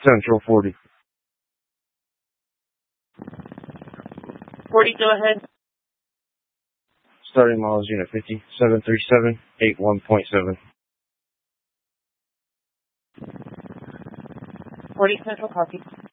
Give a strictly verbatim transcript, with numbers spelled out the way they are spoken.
Central forty. forty, go ahead. Starting miles unit fifty, seven three seven, eight one point seven. forty Central, copy.